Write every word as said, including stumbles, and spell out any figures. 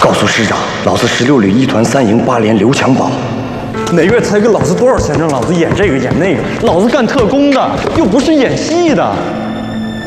告诉师长，老子十六旅一团三营八连刘强宝。 每月才给老子多少钱让老子演这个演那个？老子干特工的，又不是演戏的。